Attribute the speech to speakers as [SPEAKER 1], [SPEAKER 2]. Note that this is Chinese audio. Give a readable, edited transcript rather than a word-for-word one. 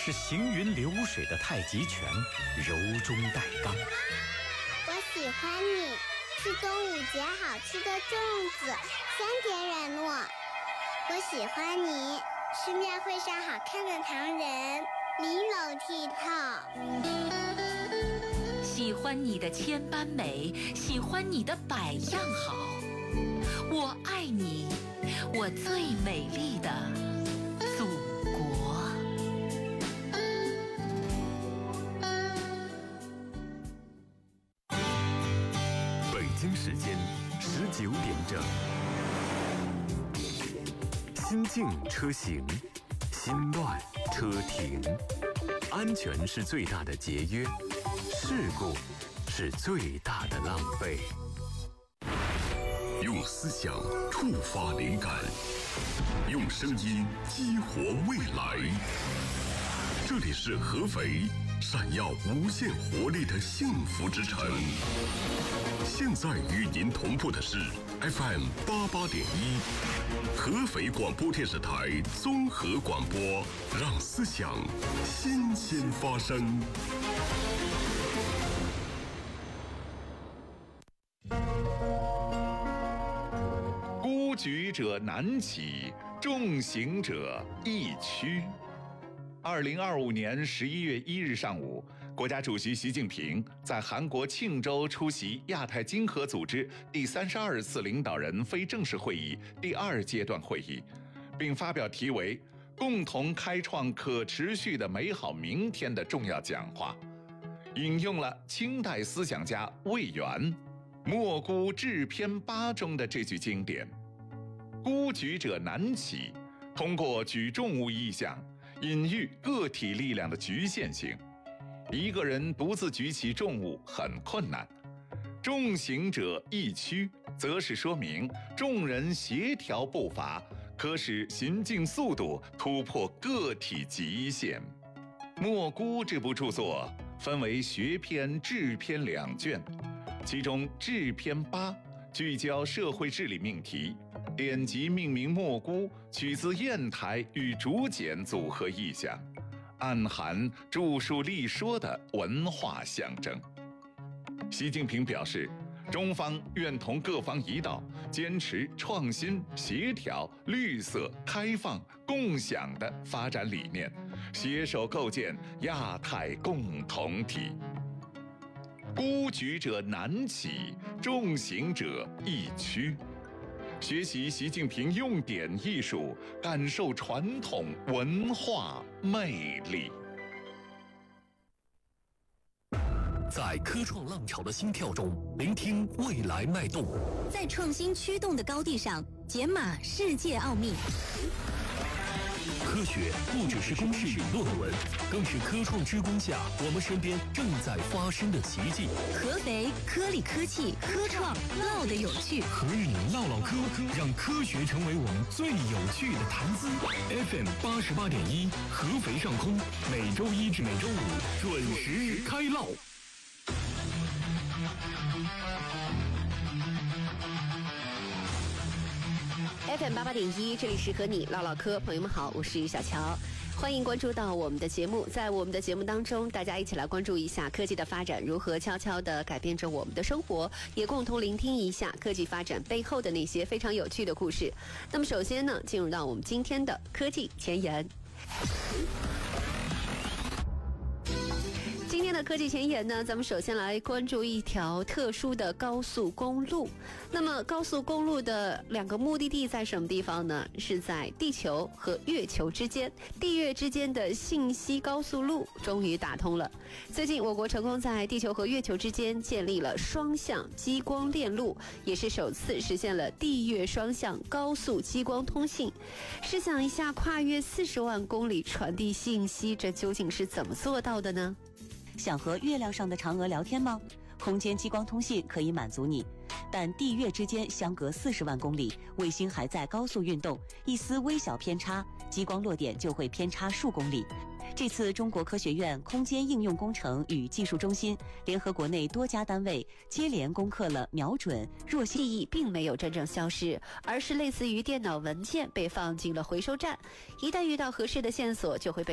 [SPEAKER 1] 是行云流水的太极拳，柔中带刚。
[SPEAKER 2] 我喜欢你，是端午节好吃的粽子，香甜软糯。我喜欢你，是庙会上好看的唐人，玲珑剔透。
[SPEAKER 3] 喜欢你的千般美，喜欢你的百样好。我爱你，我最美丽的祖国。
[SPEAKER 4] 北京时间19点整。心静车行，心乱车停。安全是最大的节约，事故是最大的浪费。用思想触发灵感，用声音激活未来。这里是合肥，闪耀无限活力的幸福之城。现在与您同步的是 FM 88.1，合肥广播电视台综合广播，让思想新鲜发生。
[SPEAKER 5] 孤举者难起，重行者易趋。2025年11月1日上午，国家主席习近平在韩国庆州出席亚太经合组织第32次领导人非正式会议第2阶段会议，并发表题为“共同开创可持续的美好明天”的重要讲话，引用了清代思想家魏源莫孤志篇8中的这句经典：“孤举者难起”，通过举重物意象隐喻个体力量的局限性，一个人独自举起重物很困难。重行者易趋，则是说明众人协调步伐，可使行进速度突破个体极限。莫孤这部著作分为学篇、志篇2卷，其中志篇8聚焦社会治理命题，典籍命名莫孤，取自砚台与竹简组合意象，暗含著述立说的文化象征。习近平表示，中方愿同各方一道，坚持创新、协调、绿色、开放、共享的发展理念，携手构建亚太共同体。孤举者难起，重行者易趋。学习习近平用典艺术，感受传统文化魅力。
[SPEAKER 4] 在科创浪潮的心跳中，聆听未来脉动；
[SPEAKER 6] 在创新驱动的高地上，解码世界奥秘。
[SPEAKER 4] 科学不只是公式与论文，更是科创之光下我们身边正在发生的奇迹。
[SPEAKER 6] 合肥科力科技科创唠的有趣，
[SPEAKER 4] 和你唠唠嗑，让科学成为我们最有趣的谈资。FM 88.1，合肥上空，每周1至每周5准时开唠。
[SPEAKER 7] FM 88.1，这里是和你唠唠嗑，朋友们好，我是小乔，欢迎关注到我们的节目。在我们的节目当中，大家一起来关注一下科技的发展如何悄悄地改变着我们的生活，也共同聆听一下科技发展背后的那些非常有趣的故事。那么首先呢，进入到我们今天的科技前沿。今天的科技前沿呢，咱们首先来关注一条特殊的高速公路。那么高速公路的2个目的地在什么地方呢？是在地球和月球之间，地月之间的信息高速路终于打通了。最近我国成功在地球和月球之间建立了双向激光链路，也是首次实现了地月双向高速激光通信。试想一下，跨越40万公里传递信息，这究竟是怎么做到的呢？
[SPEAKER 8] 想和月亮上的嫦娥聊天吗？空间激光通信可以满足你，但地月之间相隔40万公里，卫星还在高速运动，一丝微小偏差，激光落点就会偏差数公里。这次中国科学院空间应用工程与技术中心联合国内多家单位接连攻克了瞄准弱
[SPEAKER 7] 记忆，并没有真正消失，而是类似于电脑文件被放进了回收站，一旦遇到合适的线索，就会被